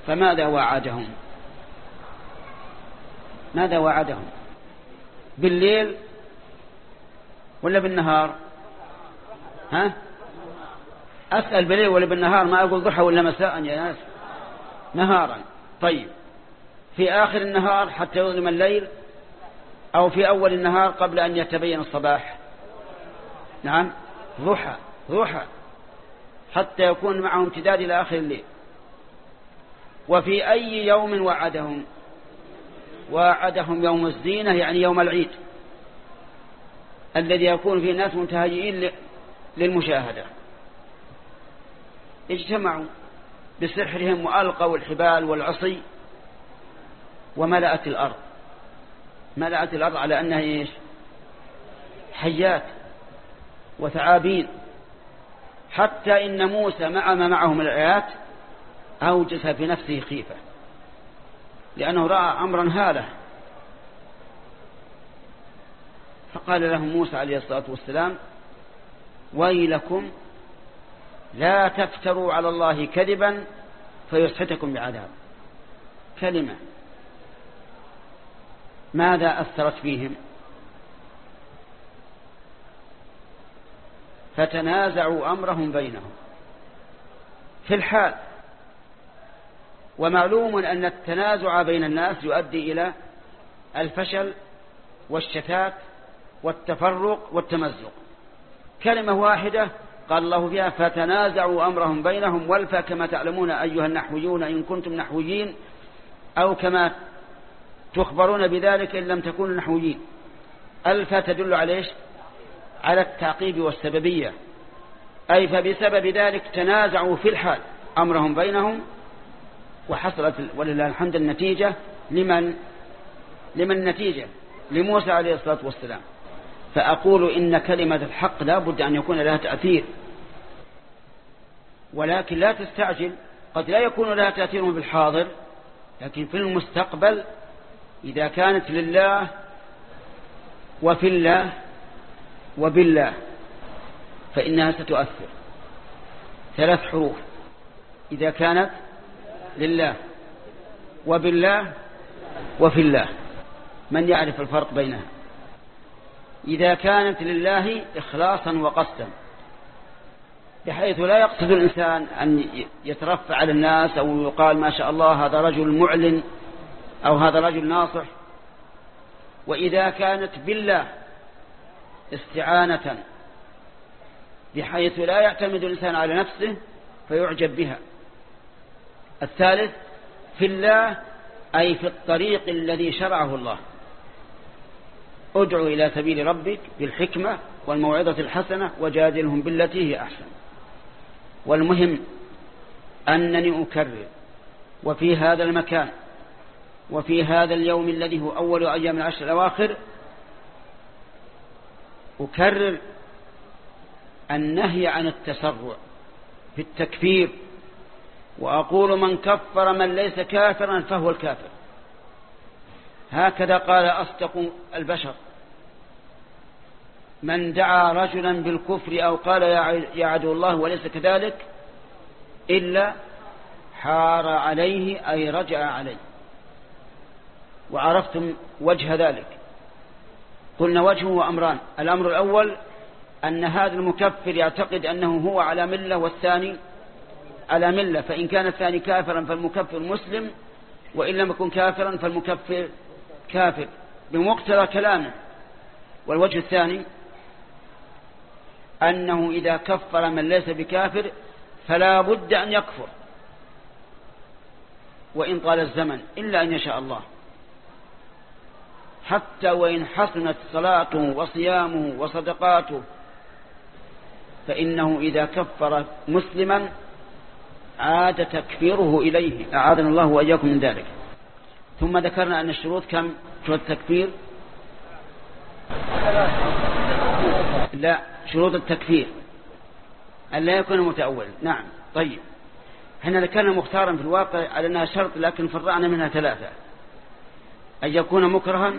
فماذا وعدهم؟ ماذا وعدهم؟ بالليل ولا بالنهار؟ ها؟ أسأل بالليل ولا بالنهار، ما أقول ضحى ولا مساء يا ناس. نهارا. طيب في آخر النهار حتى يظلم الليل، أو في أول النهار قبل أن يتبين الصباح؟ نعم ضحى، ضحى حتى يكون معهم امتداد إلى آخر الليل. وفي أي يوم وعدهم؟ وعدهم يوم الزينة، يعني يوم العيد الذي يكون فيه الناس منتهيين للمشاهدة. اجتمعوا بسحرهم وألقوا الحبال والعصي وملأت الأرض، ملأت الأرض على أنها إيش؟ حيات وثعابين، حتى إن موسى مع ما معه من الآيات أوجس في نفسه خيفة، لأنه رأى أمرا هاله. فقال لهم موسى عليه الصلاة والسلام: ويلكم لا تفتروا على الله كذبا فيسحتكم بعذاب. كلمة ماذا أثرت فيهم؟ فتنازعوا أمرهم بينهم في الحال. ومعلوم أن التنازع بين الناس يؤدي إلى الفشل والشتات والتفرق والتمزق. كلمة واحدة قال الله فيها: فتنازعوا أمرهم بينهم. والفا كما تعلمون أيها النحويون إن كنتم نحويين، أو كما تخبرون بذلك إن لم تكونوا نحويين. الفا تدل على إيش؟ على التعقيب والسببية، أي فبسبب ذلك تنازعوا في الحال أمرهم بينهم، وحصلت ولله الحمد النتيجة. لمن النتيجة؟ لموسى عليه الصلاة والسلام. فأقول إن كلمة الحق لا بد أن يكون لها تأثير، ولكن لا تستعجل. قد لا يكون لها تأثير في الحاضر، لكن في المستقبل إذا كانت لله وفي الله وبالله فإنها ستؤثر. 3 حروف: إذا كانت لله وبالله وفي الله. من يعرف الفرق بينها؟ إذا كانت لله إخلاصا وقصدا، بحيث لا يقصد الإنسان أن يترفع على الناس أو يقال ما شاء الله هذا رجل معلن أو هذا رجل ناصح. وإذا كانت بالله استعانة، بحيث لا يعتمد الإنسان على نفسه فيعجب بها. الثالث في الله، أي في الطريق الذي شرعه الله. ادع إلى سبيل ربك بالحكمة والموعظة الحسنة وجادلهم بالتي هي أحسن. والمهم أنني أكرر، وفي هذا المكان وفي هذا اليوم الذي هو أول أيام العشر الأواخر، أكرر النهي عن التسرع في التكفير. وأقول: من كفر من ليس كافرا فهو الكافر. هكذا قال أصدق البشر: من دعا رجلا بالكفر أو قال يا عدو الله وليس كذلك إلا حار عليه، أي رجع عليه. وعرفتم وجه ذلك. قلنا وجهه أمران: الأمر الأول أن هذا المكفر يعتقد أنه هو على ملة، والثاني على ملة. فإن كان الثاني كافرا فالمكفر مسلم، وإن لم يكن كافرا فالمكفر كافر بمقتضى كلامه. والوجه الثاني أنه إذا كفر من ليس بكافر فلا بد أن يكفر وإن طال الزمن، إلا أن يشاء الله. حتى وإن حسنت صلاته وصيامه وصدقاته، فإنه إذا كفر مسلما عاد تكفيره إليه، أعاذنا الله وإياكم من ذلك. ثم ذكرنا أن الشروط كم؟ شروط التكفير؟ لا، شروط التكفير أن لا يكون متأولا. نعم. طيب، احنا ذكرنا مختارا في الواقع على أنها شرط، لكن فرعنا منها 3: أن يكون مكرها،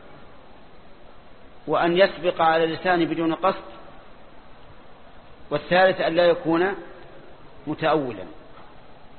وأن يسبق على اللسان بدون قصد، والثالث أن لا يكون متأولا.